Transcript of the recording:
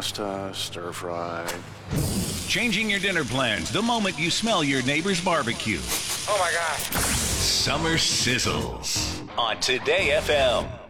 pasta, stir fry. Changing your dinner plans the moment you smell your neighbor's barbecue. Oh my God. Summer Sizzles on Today FM.